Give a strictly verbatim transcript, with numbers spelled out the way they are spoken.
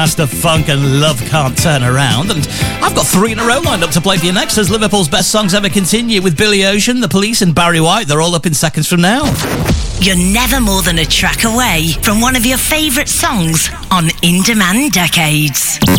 Master Funk and Love Can't Turn Around. And I've got three in a row lined up to play for you next as Liverpool's best songs ever continue with Billy Ocean, The Police and Barry White. They're all up in seconds from now. You're never more than a track away from one of your favourite songs on In Demand Decades.